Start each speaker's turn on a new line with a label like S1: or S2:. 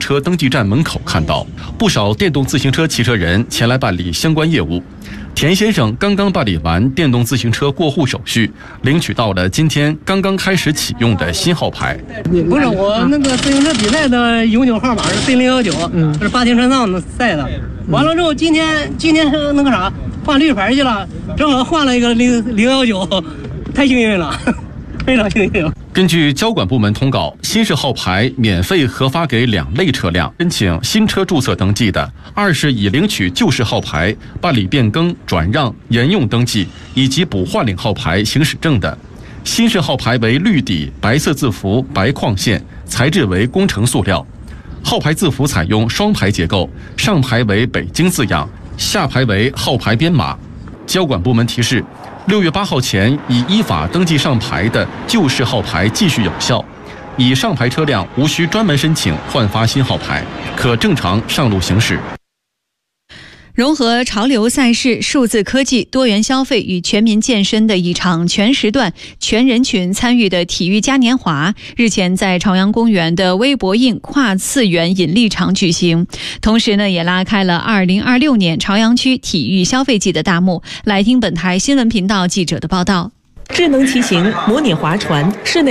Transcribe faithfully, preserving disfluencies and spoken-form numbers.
S1: 车登记站门口看到不少电动自行车骑车人前来办理相关业务。田先生刚刚办理完电动自行车过户手续，领取到了今天刚刚开始启用的新号牌。
S2: 不是我那个自行车比赛的永久号码是 C 零一九，嗯，是八天川上赛的。完了之后，今天今天是那个啥换绿牌去了，正好换了一个零零幺九，太幸运了，非常幸运。
S1: 根据交管部门通告，新式号牌免费核发给两类车辆：申请新车注册登记的；二是已领取旧式号牌办理变更、转让、沿用登记以及补换领号牌行驶证的。新式号牌为绿底白色字符，白框线，材质为工程塑料。号牌字符采用双排结构，上排为北京字样，下排为号牌编码。交管部门提示，六月八号前已依法登记上牌的旧式号牌继续有效，已上牌车辆无需专门申请换发新号牌，可正常上路行驶。
S3: 融合潮流赛事、数字科技、多元消费与全民健身的一场全时段、全人群参与的体育嘉年华，日前在朝阳公园的微博映跨次元引力场举行，同时呢，也拉开了二零二六年朝阳区体育消费季的大幕。来听本台新闻频道记者的报道。
S4: 智能骑行、模拟划船、室内